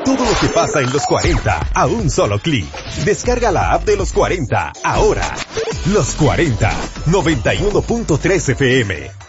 Todo lo que pasa en los 40 a un solo clic. Descarga la app de los 40 ahora. Los 40, 91.3 FM.